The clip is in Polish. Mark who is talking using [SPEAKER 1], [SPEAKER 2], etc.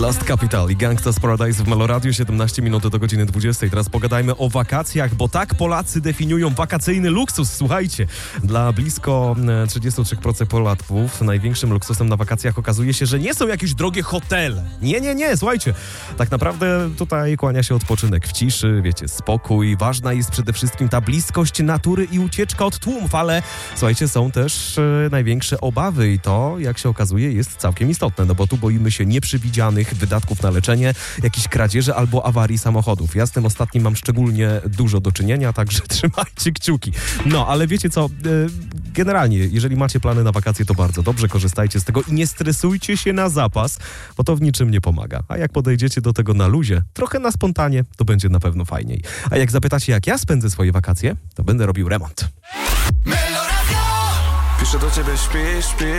[SPEAKER 1] Lost Capital i Gangsta's Paradise w Meloradiu, 17 minut do godziny 20. Teraz pogadajmy o wakacjach, bo tak Polacy definiują wakacyjny luksus. Słuchajcie, dla blisko 33% Polaków największym luksusem na wakacjach okazuje się, że nie są jakieś drogie hotele. Nie, słuchajcie. Tak naprawdę tutaj kłania się odpoczynek w ciszy, wiecie, spokój. Ważna jest przede wszystkim ta bliskość natury i ucieczka od tłumów, ale słuchajcie, są też największe obawy i to, jak się okazuje, jest całkiem istotne, no bo tu boimy się nieprzewidzianych wydatków na leczenie, jakichś kradzieży albo awarii samochodów. Ja z tym ostatnim mam szczególnie dużo do czynienia, także trzymajcie kciuki. No, ale wiecie co, generalnie, jeżeli macie plany na wakacje, to bardzo dobrze, korzystajcie z tego i nie stresujcie się na zapas, bo to w niczym nie pomaga. A jak podejdziecie do tego na luzie, trochę na spontanie, to będzie na pewno fajniej. A jak zapytacie, jak ja spędzę swoje wakacje, to będę robił remont.
[SPEAKER 2] Piszę do ciebie, śpi